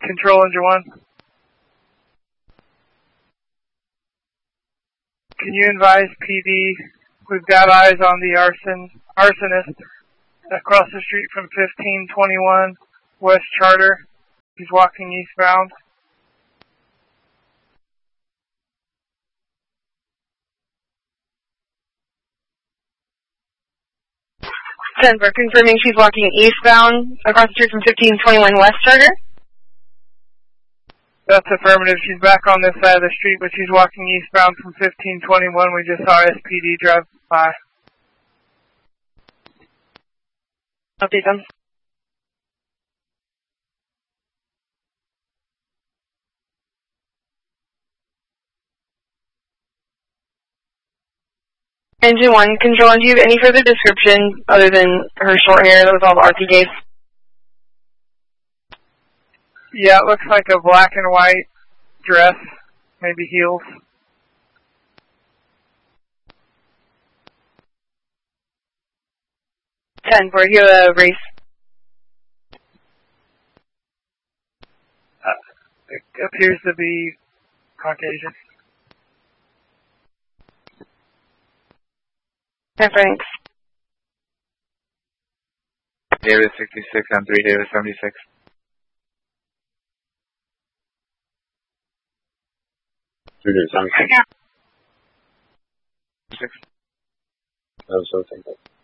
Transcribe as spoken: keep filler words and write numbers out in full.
control engine one. Can you advise P D? We've got eyes on the arson arsonist across the street from fifteen twenty-one West Charter. He's walking eastbound. Denver, confirming she's walking eastbound across the street from fifteen twenty-one West Charter. That's affirmative. She's back on this side of the street, but she's walking eastbound from fifteen twenty-one. We just saw S P D drive by. Update them. Engine one, control, do you have any further description other than her short hair that was all the R P gave? Yeah, it looks like a black and white dress, maybe heels. ten, for you a race. Uh, it appears to be Caucasian. ten, thanks. Davis sixty-six on three, Davis seventy-six. three Davis seventy-six. Yeah. Six. That was so simple.